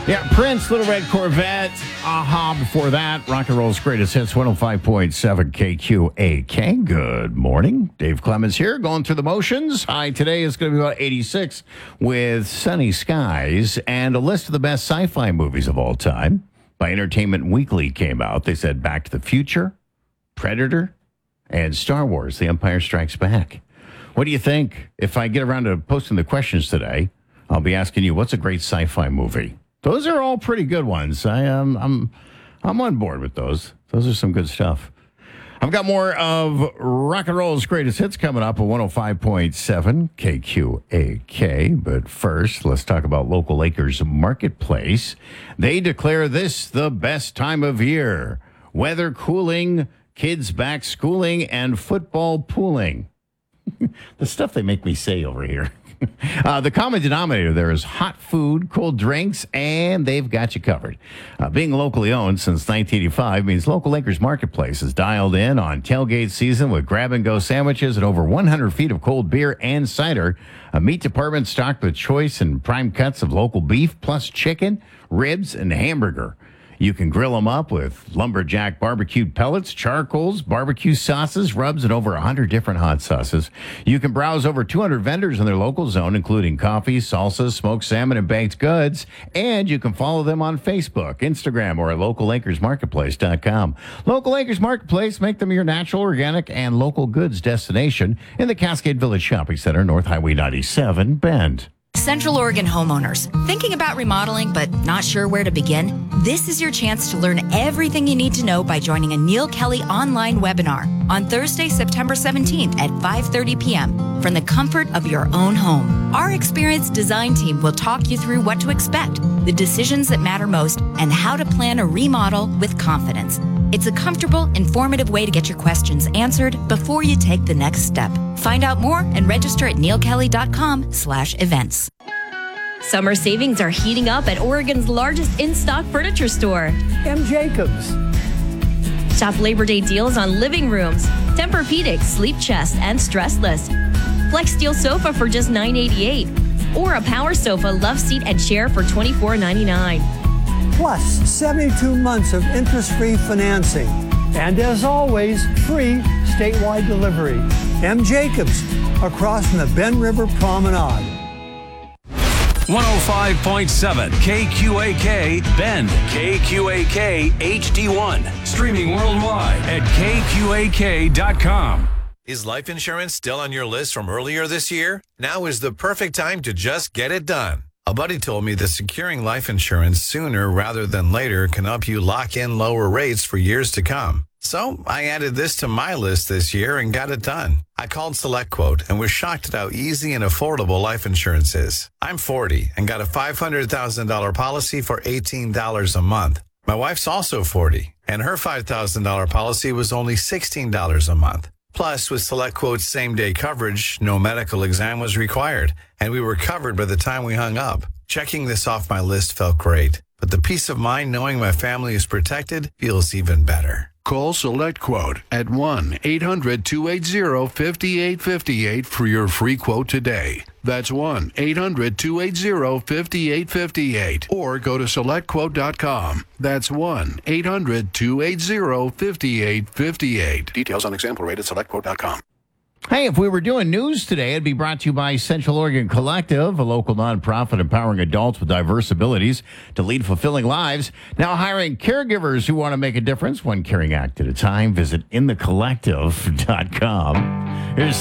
Yeah, Prince, Little Red Corvette, Aha. Before that, rock and roll's greatest hits, 105.7 KQAK. Good morning. Dave Clemens here, going through the motions. High today is going to be about 86 with sunny skies, and a list of the best sci-fi movies of all time by Entertainment Weekly came out. They said Back to the Future, Predator, and Star Wars, The Empire Strikes Back. What do you think? If I get around to posting the questions today, I'll be asking you, what's a great sci-fi movie? Those are all pretty good ones. I'm on board with those. Those are some good stuff. I've got more of rock and roll's greatest hits coming up at 105.7 KQAK. But first, let's talk about Local Lakers Marketplace. They declare this the best time of year. Weather cooling, kids back schooling, and football pooling. The stuff they make me say over here. The common denominator there is hot food, cold drinks, and they've got you covered. Being locally owned since 1985 means Local Lakers Marketplace is dialed in on tailgate season with grab-and-go sandwiches and over 100 feet of cold beer and cider. A meat department stocked with choice and prime cuts of local beef, plus chicken, ribs, and hamburger. You can grill them up with lumberjack barbecued pellets, charcoals, barbecue sauces, rubs, and over 100 different hot sauces. You can browse over 200 vendors in their local zone, including coffee, salsa, smoked salmon, and baked goods. And you can follow them on Facebook, Instagram, or at locallakersmarketplace.com. Local Acres Marketplace, make them your natural, organic, and local goods destination in the Cascade Village Shopping Center, North Highway 97, Bend. Central Oregon homeowners, thinking about remodeling but not sure where to begin? This is your chance to learn everything you need to know by joining a Neil Kelly online webinar on Thursday, September 17th at 5:30 p.m. from the comfort of your own home. Our experienced design team will talk you through what to expect, the decisions that matter most, and how to plan a remodel with confidence. It's a comfortable, informative way to get your questions answered before you take the next step. Find out more and register at neilkelly.com/events. Summer savings are heating up at Oregon's largest in-stock furniture store, M. Jacobs. Shop Labor Day deals on living rooms, Tempur-Pedic, Sleep Chest, and Stressless. Flex Steel sofa for just $9.88, or a Power Sofa love seat and chair for $24.99. Plus 72 months of interest-free financing. And as always, free statewide delivery. M. Jacobs, across from the Bend River Promenade. 105.7 KQAK Bend, KQAK HD1, streaming worldwide at KQAK.com. Is life insurance still on your list from earlier this year? Now is the perfect time to just get it done. A buddy told me that securing life insurance sooner rather than later can help you lock in lower rates for years to come. So I added this to my list this year and got it done. I called SelectQuote and was shocked at how easy and affordable life insurance is. I'm 40 and got a $500,000 policy for $18 a month. My wife's also 40 and her $5,000 policy was only $16 a month. Plus, with SelectQuote's same-day coverage, no medical exam was required, and we were covered by the time we hung up. Checking this off my list felt great, but the peace of mind knowing my family is protected feels even better. Call SelectQuote at 1-800-280-5858 for your free quote today. That's 1-800-280-5858. Or go to SelectQuote.com. That's 1-800-280-5858. Details on example rate at SelectQuote.com. Hey, if we were doing news today, it'd be brought to you by Central Oregon Collective, a local nonprofit empowering adults with diverse abilities to lead fulfilling lives. Now hiring caregivers who want to make a difference, one caring act at a time. Visit inthecollective.com. Here's